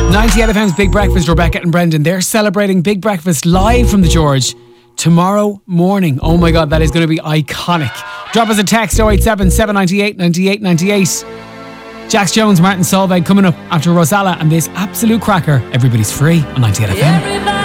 98 FM's Big Breakfast, Rebecca and Brendan. They're celebrating Big Breakfast live from the George tomorrow morning. Oh my God, that is going to be iconic. Drop us a text 087 798 98 98. Jax Jones, Martin Solveig coming up after Rosalla and this absolute cracker. Everybody's Free on 98 FM.